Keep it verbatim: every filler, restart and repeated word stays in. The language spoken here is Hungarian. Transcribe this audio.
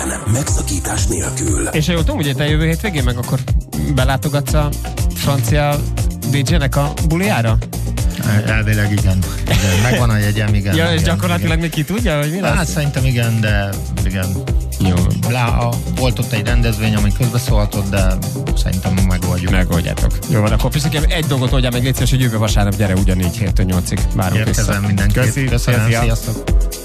Élőben, megszakítás nélkül. És ha jól tudom, ugye te jövő hétvégén meg akkor belátogatsz a francia dé jének a buliára? Elvileg igen. igen. Megvan a jegyem, igen. Ja, és igen, gyakorlatilag igen. még ki tudja, hogy mi lesz? Hát szerintem igen, de igen. Jó. Lá, a, volt ott egy rendezvény, ami közbeszólhatott, de szerintem megoldjuk. Megoldjátok. Jó van, akkor Piszikém, egy dolgot oldjál meg, légy szíves, hogy jövő vasárnap gyere ugyanígy héttől nyolcig. Várunk vissza. Érkezem mindenkit. Köszi, Köszönöm, szia. sziasztok.